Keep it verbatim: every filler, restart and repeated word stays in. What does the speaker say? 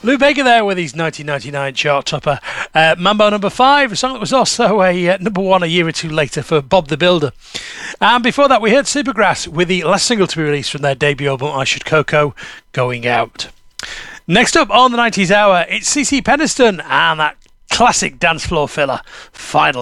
Lou Bega there with his nineteen ninety-nine chart topper. Uh, Mambo number five, a song that was also a uh, number one a year or two later for Bob the Builder. And before that, we heard Supergrass with the last single to be released from their debut album, I Should Coco, Going Out. Next up on the nineties Hour, it's C C Peniston and that classic dance floor filler, Final.